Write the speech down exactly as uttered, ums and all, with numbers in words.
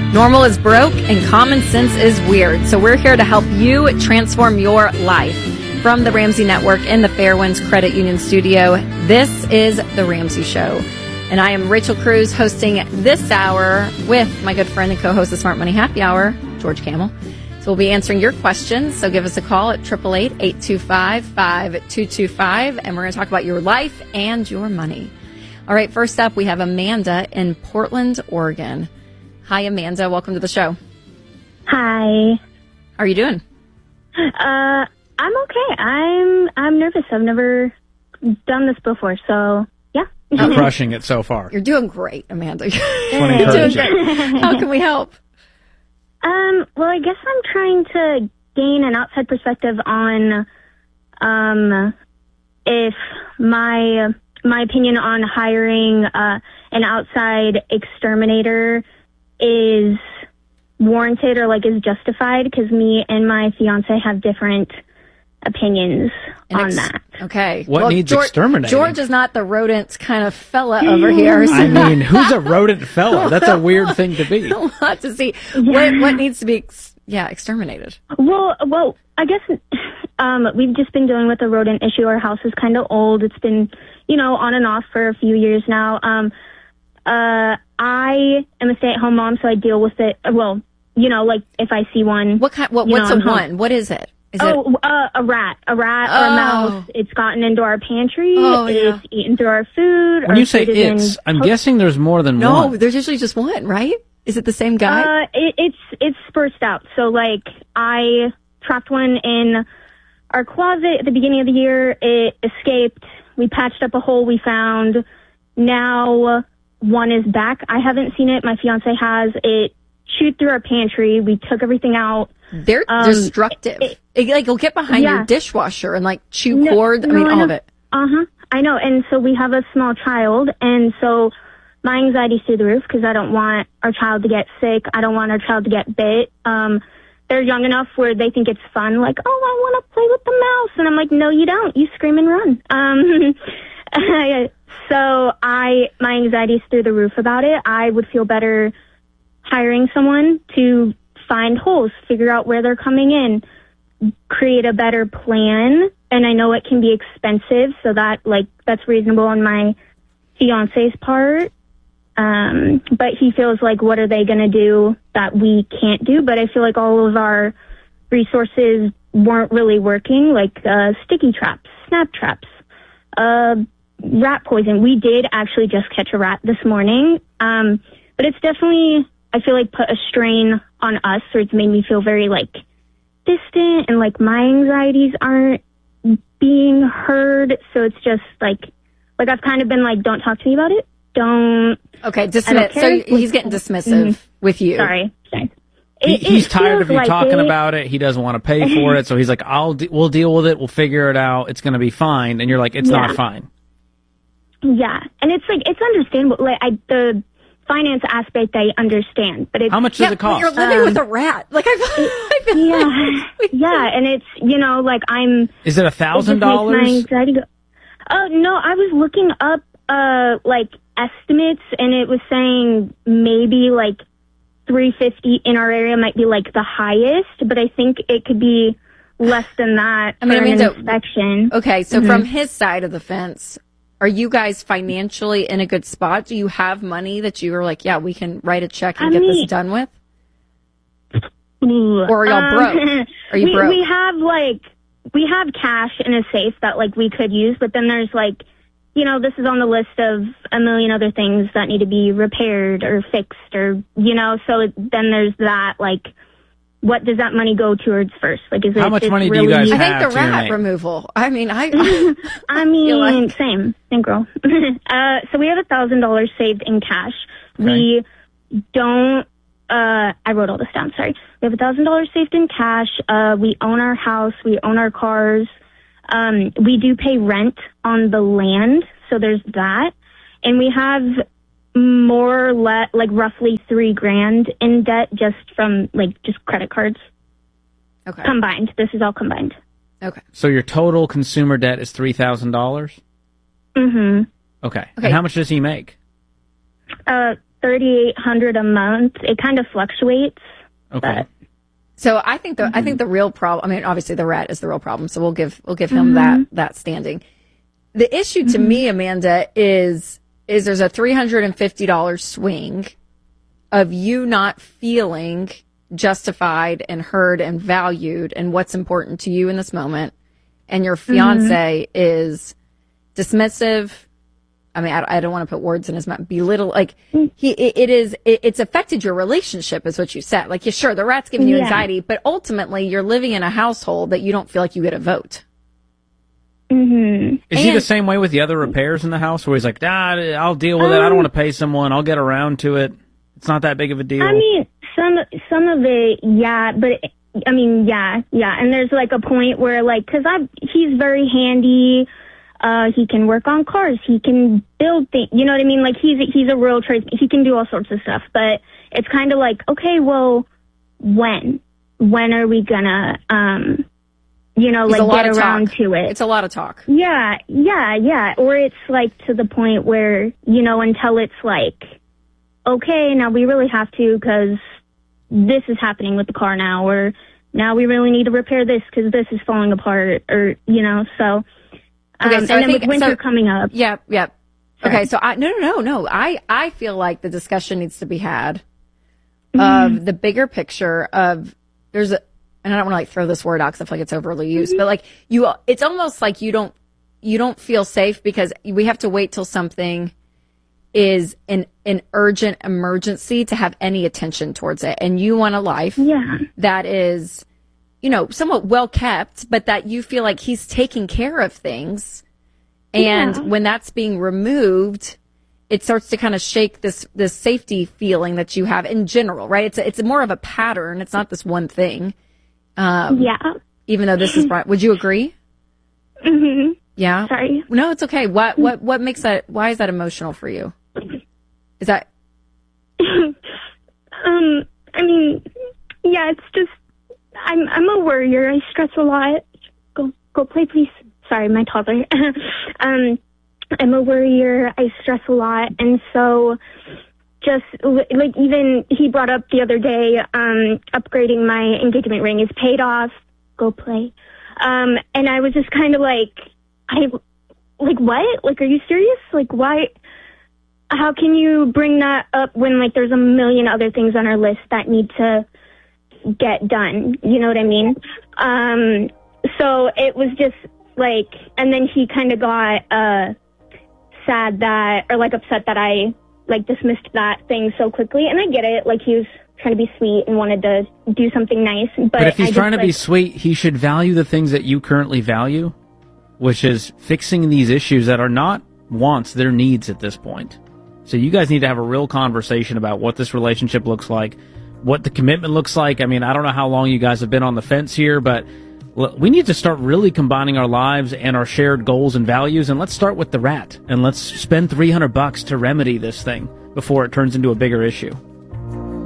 Normal is broke and common sense is weird. So we're here to help you transform your life. From the Ramsey Network in the Fairwinds Credit Union studio, this is The Ramsey Show. And I am Rachel Cruz hosting this hour with my good friend and co-host of Smart Money Happy Hour, George Kamel. So we'll be answering your questions. So give us a call at eight eight eight, eight two five, five two two five. And we're going to talk about your life and your money. All right, first up, we have Amanda in Portland, Oregon. Hi, Amanda. Welcome to the show. Hi. How are you doing? Uh, I'm okay. I'm I'm nervous. I've never done this before, so yeah. You're crushing it so far. You're doing great, Amanda. You're doing great. How can we help? Um, well, I guess I'm trying to gain an outside perspective on um, if my my opinion on hiring uh, an outside exterminator is warranted or like is justified, because me and my fiance have different opinions An on ex- that. Okay. What well, needs George, exterminating? George is not the rodent kind of fella over here. So I mean, who's a rodent fella? That's a weird thing to be. we'll have to see what, what needs to be, ex- yeah, exterminated. Well, well, I guess um, we've just been dealing with a rodent issue. Our house is kind of old. It's been, you know, on and off for a few years now. Um, uh, I am a stay-at-home mom, so I deal with it. Well, you know, like if I see one. What kind? What, you what's know, a I'm home. one? What is it? Is oh, it? Uh, a rat, a rat or Oh. a mouse. It's gotten into our pantry. Oh, yeah. It's eaten through our food. When our you say food is in it's, I'm toast- guessing there's more than No, one. there's usually just one, right? Is it the same guy? Uh, it, it's it's spurced out. So like I trapped one in our closet at the beginning of the year. It escaped. We patched up a hole we found. Now one is back. I haven't seen it. My fiance has. It chewed through our pantry. We took everything out. They're um, destructive. it- It, like, will get behind Yeah. your dishwasher and like chew No, cord. I no, mean, I all know. of it. Uh-huh. I know. And so we have a small child, and so my anxiety's through the roof because I don't want our child to get sick. I don't want our child to get bit. Um, they're young enough where they think it's fun, like, oh, I want to play with the mouse. And I'm like, no, you don't. You scream and run. Um, so I, my anxiety's through the roof about it. I would feel better hiring someone to find holes, figure out where they're coming in, create a better plan. And I know it can be expensive, so that, like, that's reasonable on my fiance's part. Um, but he feels like, what are they going to do that we can't do? But I feel like all of our resources weren't really working, like uh, sticky traps, snap traps, uh, rat poison. We did actually just catch a rat this morning, um, but it's definitely, I feel like, put a strain on us, or it's made me feel very, like, distant, and, like, my anxieties aren't being heard. So it's just, like, like I've kind of been like, don't talk to me about it. Don't. Okay, I don't dismiss. So care. he's getting dismissive Mhm. with you. Sorry. Sorry. He, It- he's it tired of feels you like talking it. about it. He doesn't want to pay for it, so he's like, "I'll de- we'll deal with it. We'll figure it out. It's going to be fine." And you're like, "It's Yeah. not fine." Yeah, and it's like, it's understandable. Like, I, the finance aspect I understand, but it's How much does Yeah, it but cost? you're living Um, with a rat. Like I've, I've been yeah, yeah, and it's, you know, like, I'm. Is it a It thousand just makes my dollars? anxiety go. Oh no, I was looking up uh like estimates, and it was saying maybe like three fifty in our area might be like the highest, but I think it could be less than that I mean, for an Amanda, inspection. Okay, so Mhm. from his side of the fence, are you guys financially in a good spot? Do you have money that you are like, yeah, we can write a check and I get mean- this done with? Ooh, Or are y'all broke? Are you we, broke? We have like we have cash in a safe that like we could use, but then there's like, you know, this is on the list of a million other things that need to be repaired or fixed, or, you know, so it, then there's that, like, what does that money go towards first? Like, is How it much just money do you really, guys I have think the to your rat name? removal. I mean, I. I feel mean, like- same, same girl. uh, so we have a thousand dollars saved in cash. Okay. We don't. Uh, I wrote all this down. Sorry. We have a thousand dollars saved in cash. Uh, we own our house. We own our cars. Um, we do pay rent on the land, so there's that, and we have more or less, like roughly three grand in debt just from like just credit cards Okay. combined. This is all combined. Okay. So your total consumer debt is three thousand dollars. Mm-hmm. Okay. Okay. And how much does he make? Uh, thirty-eight hundred a month. It kind of fluctuates. Okay. But, So I think the mm-hmm. I think the real problem. I mean, obviously the rat is the real problem. So we'll give we'll give him mm-hmm. that that standing. The issue to mm-hmm. me, Amanda, is is there's a three hundred and fifty dollars swing of you not feeling justified and heard and valued and what's important to you in this moment, and your fiance mm-hmm. is dismissive. I mean, I, I don't want to put words in his mouth. Belittle, like he, it, it is. It, it's affected your relationship, is what you said. Like, yeah, sure, the rat's giving you yeah. anxiety, but ultimately, you're living in a household that you don't feel like you get a vote. Mm-hmm. Is and, he the same way with the other repairs in the house, where he's like, "Ah, I'll deal with um, it. I don't want to pay someone. I'll get around to it. It's not that big of a deal." I mean, some some of it, yeah, but I mean, yeah, yeah. And there's like a point where, like, because I, he's very handy. Uh, he can work on cars. He can build things. You know what I mean? Like, he's he's a real tradesman. He can do all sorts of stuff. But it's kind of like, okay, well, when? When are we gonna, um, you know, it's like, get around talk. to it? It's a lot of talk. Yeah, yeah, yeah. Or it's, like, to the point where, you know, until it's like, okay, now we really have to because this is happening with the car now. Or now we really need to repair this because this is falling apart. Or, you know, so... Okay, um, so and I then think, with winter so, coming up. Yeah, yeah. Sure. Okay, so I no, no, no, no. I, I feel like the discussion needs to be had mm-hmm. of the bigger picture of there's a, and I don't want to like throw this word out because I feel like it's overly used, mm-hmm. but like you, it's almost like you don't, you don't feel safe because we have to wait till something is an, an urgent emergency to have any attention towards it. And you want a life yeah. that is, you know, somewhat well kept, but that you feel like he's taking care of things. And yeah. when that's being removed, it starts to kind of shake this, this safety feeling that you have in general, right? It's a, it's more of a pattern. It's not this one thing. Um, yeah. Even though this is, would you agree? Mm-hmm. Yeah. Sorry. No, it's okay. What, what, what makes that, why is that emotional for you? Is that? um, I mean, yeah, it's just, I'm I'm a worrier. I stress a lot. Go go play, please. Sorry, my toddler. um, I'm a worrier. I stress a lot, and so just like even he brought up the other day, um, upgrading my engagement ring is paid off. Go play. Um, and I was just kind of like, I like what? Like, are you serious? Like, why? How can you bring that up when like there's a million other things on our list that need to get done, you know what I mean? Um, so it was just like, and then he kind of got uh, sad that, or like upset that I like dismissed that thing so quickly. And I get it, like he was trying to be sweet and wanted to do something nice. But, but if he's I trying just, to like, be sweet, he should value the things that you currently value, which is fixing these issues that are not wants, they're needs at this point. So you guys need to have a real conversation about what this relationship looks like, what the commitment looks like. I mean, I don't know how long you guys have been on the fence here, but we need to start really combining our lives and our shared goals and values. And let's start with the rat, and let's spend three hundred bucks to remedy this thing before it turns into a bigger issue.